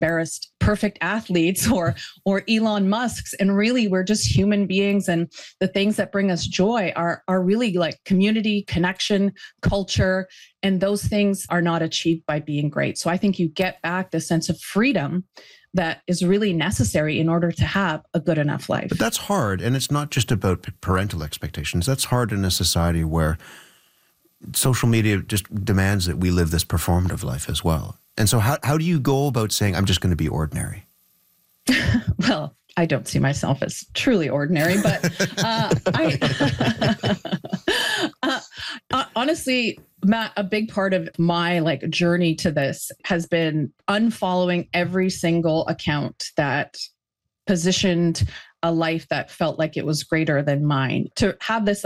barest perfect athletes or Elon Musk's. And really, we're just human beings. And the things that bring us joy are really like community, connection, culture. And those things are not achieved by being great. So I think you get back the sense of freedom that is really necessary in order to have a good enough life. But that's hard. And it's not just about parental expectations. That's hard in a society where social media just demands that we live this performative life as well. And so how do you go about saying, I'm just going to be ordinary? Well, I don't see myself as truly ordinary, but honestly, Matt, a big part of my journey to this has been unfollowing every single account that positioned a life that felt like it was greater than mine. To have this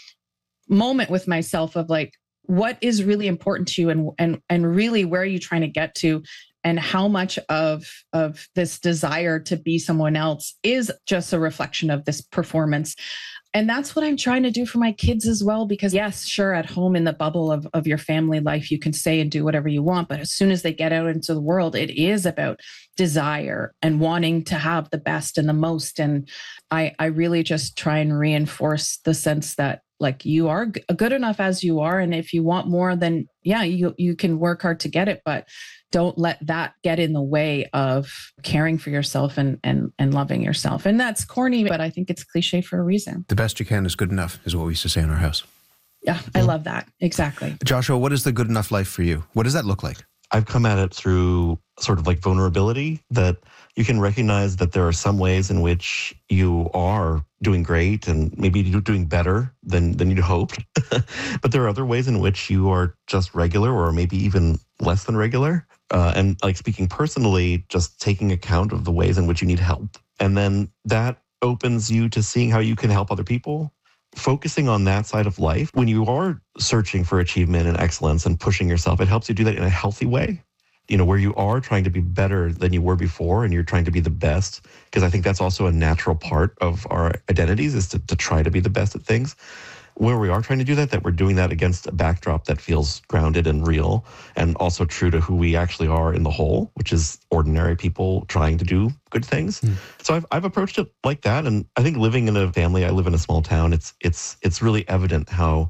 moment with myself of what is really important to you and really where are you trying to get to, and how much of this desire to be someone else is just a reflection of this performance. And that's what I'm trying to do for my kids as well, because yes, sure, at home in the bubble of your family life, you can say and do whatever you want. But as soon as they get out into the world, it is about desire and wanting to have the best and the most. And I really just try and reinforce the sense that you are good enough as you are. And if you want more, then yeah, you can work hard to get it, but don't let that get in the way of caring for yourself and loving yourself. And that's corny, but I think it's cliche for a reason. The best you can is good enough is what we used to say in our house. Yeah, I love that. Exactly. Joshua, what is the good enough life for you? What does that look like? I've come at it through sort of vulnerability, that you can recognize that there are some ways in which you are doing great and maybe you're doing better than you'd hoped. But there are other ways in which you are just regular or maybe even less than regular. And speaking personally, just taking account of the ways in which you need help. And then that opens you to seeing how you can help other people. Focusing on that side of life, when you are searching for achievement and excellence and pushing yourself, it helps you do that in a healthy way. Where you are trying to be better than you were before and you're trying to be the best, because I think that's also a natural part of our identities, is to try to be the best at things. Where we are trying to do that we're doing that against a backdrop that feels grounded and real and also true to who we actually are in the whole, which is ordinary people trying to do good things. So I've approached it like that. And I think living in a family, I live in a small town, it's really evident how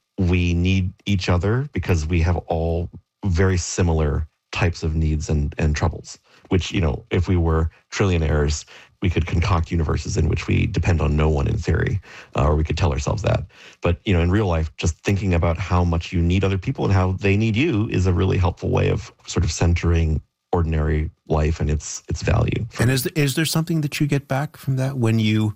we need each other because we have all very similar types of needs and troubles, which, if we were trillionaires, we could concoct universes in which we depend on no one in theory, or we could tell ourselves that. But, in real life, just thinking about how much you need other people and how they need you is a really helpful way of sort of centering ordinary life and its value. And is there something that you get back from that when you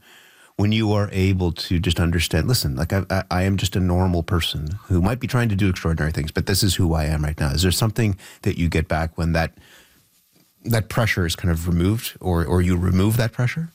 are able to just understand, listen, I am just a normal person who might be trying to do extraordinary things, but this is who I am right now? Is there something that you get back when that pressure is kind of removed, or you remove that pressure?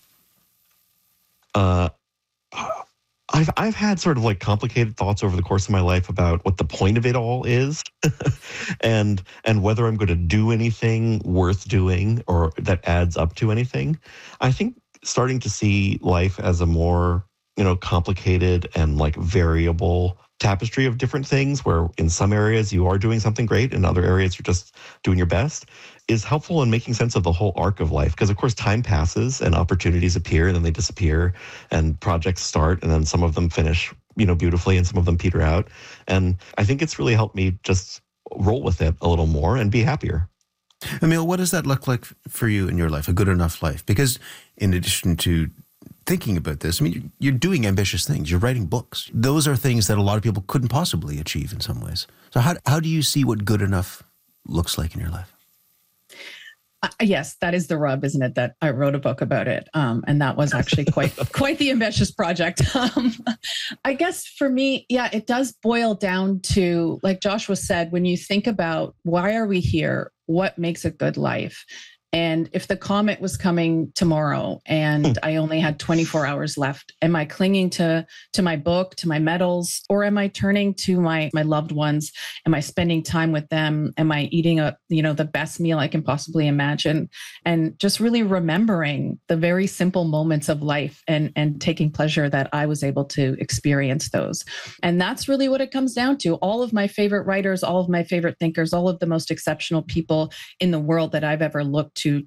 I've had sort of complicated thoughts over the course of my life about what the point of it all is, and whether I'm going to do anything worth doing or that adds up to anything. I think starting to see life as a more, complicated and variable tapestry of different things, where in some areas you are doing something great, in other areas you're just doing your best, is helpful in making sense of the whole arc of life. Because of course time passes and opportunities appear and then they disappear and projects start and then some of them finish, beautifully, and some of them peter out. And I think it's really helped me just roll with it a little more and be happier. Emil, what does that look like for you in your life, a good enough life? Because in addition to thinking about this, you're doing ambitious things. You're writing books. Those are things that a lot of people couldn't possibly achieve in some ways. So how do you see what good enough looks like in your life? Yes, that is the rub, isn't it? That I wrote a book about it. And that was actually quite the ambitious project. I guess for me, yeah, it does boil down to, like Joshua said, when you think about why are we here? What makes a good life? And if the comet was coming tomorrow and I only had 24 hours left, am I clinging to my book, to my medals, or am I turning to my loved ones? Am I spending time with them? Am I eating the best meal I can possibly imagine? And just really remembering the very simple moments of life and taking pleasure that I was able to experience those. And that's really what it comes down to. All of my favorite writers, all of my favorite thinkers, all of the most exceptional people in the world that I've ever looked to